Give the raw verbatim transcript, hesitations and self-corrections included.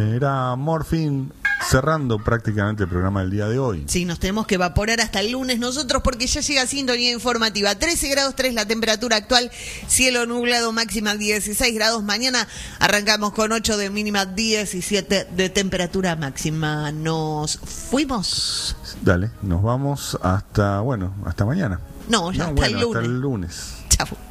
Era Morphine cerrando prácticamente el programa del día de hoy. Sí, nos tenemos que evaporar hasta el lunes nosotros porque ya llega Sintonía Informativa. trece grados tres la temperatura actual, cielo nublado, máxima dieciséis grados. Mañana arrancamos con ocho de mínima, diecisiete de temperatura máxima. Nos fuimos. Dale, nos vamos hasta, bueno, hasta mañana. No, ya no, hasta bueno, el lunes. Hasta el lunes. Chau.